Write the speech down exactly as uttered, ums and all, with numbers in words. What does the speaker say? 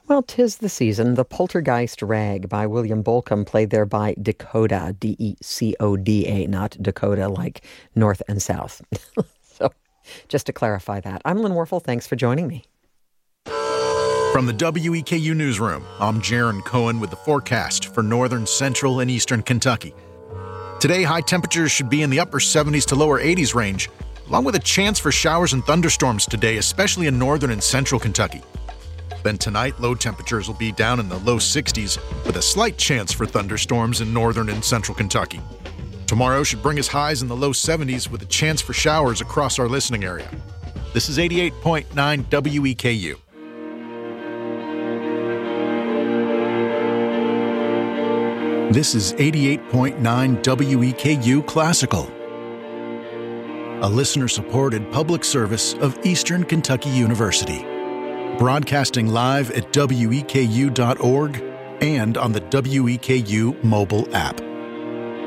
Well, 'tis the season. The Poltergeist Rag by William Bolcom, played there by Dakota, D E C O D A, not Dakota like North and South. So just to clarify that. I'm Lynn Warfel. Thanks for joining me. From the W E K U Newsroom, I'm Jaron Cohen with the forecast for northern, central, and eastern Kentucky. Today, high temperatures should be in the upper seventies to lower eighties range, along with a chance for showers and thunderstorms today, especially in northern and central Kentucky. Then tonight, low temperatures will be down in the low sixties, with a slight chance for thunderstorms in northern and central Kentucky. Tomorrow should bring us highs in the low seventies with a chance for showers across our listening area. This is eighty-eight point nine W E K U. This is eighty-eight point nine W E K U Classical, a listener-supported public service of Eastern Kentucky University. Broadcasting live at W E K U dot org and on the W E K U mobile app.